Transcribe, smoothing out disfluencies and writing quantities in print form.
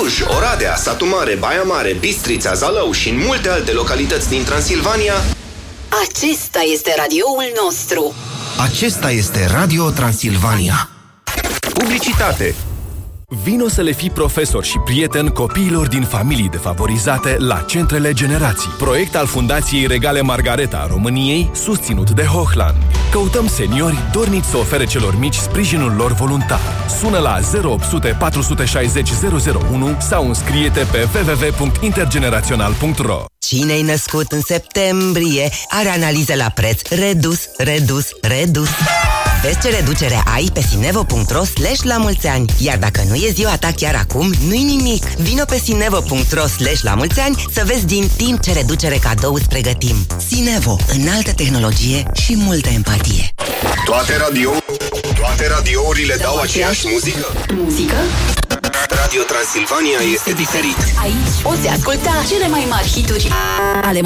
Cluj, Oradea, Satu Mare, Baia Mare, Bistrița, Zalău și în multe alte localități din Transilvania. Acesta este radioul nostru. Acesta este Radio Transilvania. Publicitate. Vino să le fii profesor și prieten copiilor din familii defavorizate la Centrele Generații. Proiect al Fundației Regale Margareta a României, susținut de Hochland. Căutăm seniori dorniți să ofere celor mici sprijinul lor voluntar. Sună la 0800 460 001 sau înscrie-te pe www.intergenerațional.ro. Cine-i născut în septembrie are analize la preț redus. Vezi ce reducere ai pe sinevo.ro/lamulțeani. Iar dacă nu e ziua ta chiar acum, nu-i nimic. Vino pe sinevo.ro/lamulțeani să vezi din timp ce reducere cadou îți pregătim. Sinevo. Înaltă tehnologie și multă empatie. Toate radiourile dau aceeași muzică? Muzică? Radio Transilvania este diferit. Aici poți asculta cele mai mari hituri ale